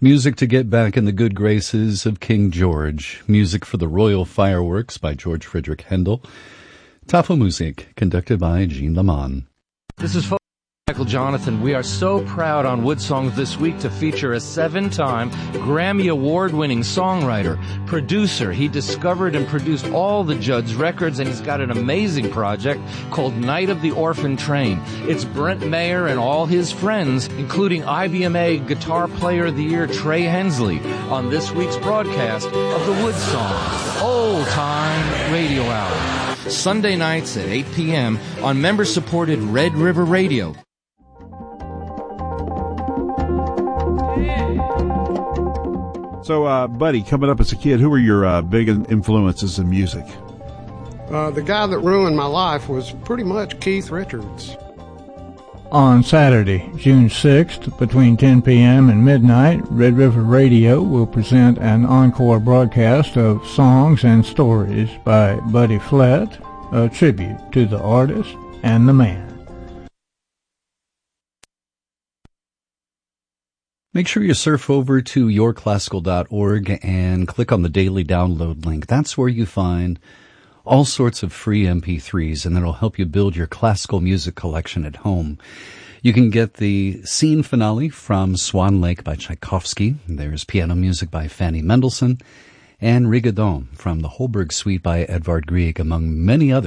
Music to get back in the good graces of King George. Music for the Royal Fireworks by George Friedrich Handel. Tafelmusik, conducted by Jean Lamont. This is Michael Jonathan. We are so proud on Wood Songs this week to feature a 7-time Grammy Award-winning songwriter, producer. He discovered and produced all the Judd's records, and he's got an amazing project called Night of the Orphan Train. It's Brent Mayer and all his friends, including IBMA Guitar Player of the Year Trey Hensley, on this week's broadcast of the Wood Songs Old Time Radio Hour. Sunday nights at 8 p.m. on member-supported Red River Radio. So, Buddy, coming up as a kid, who were your big influences in music? The guy that ruined my life was pretty much Keith Richards. On Saturday, June 6th, between 10 p.m. and midnight, Red River Radio will present an encore broadcast of Songs and Stories by Buddy Flett, a tribute to the artist and the man. Make sure you surf over to yourclassical.org and click on the daily download link. That's where you find all sorts of free MP3s, and that'll help you build your classical music collection at home. You can get the scene finale from Swan Lake by Tchaikovsky. There's piano music by Fanny Mendelssohn, and Rigodon from the Holberg Suite by Edvard Grieg, among many others.